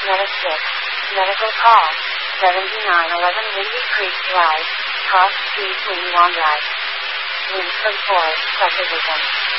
Meta 6. Medical call. 7911 Windy Creek Drive, Cross Street, Winnie Drive. Winsford Forest Subdivision.